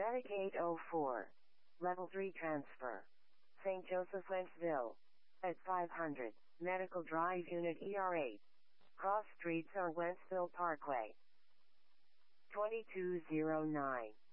Medicaid 04. Level 3 transfer. St. Joseph, Wentzville. At 500, Medical Drive Unit ER8. Cross Streets or Wentzville Parkway. 2209.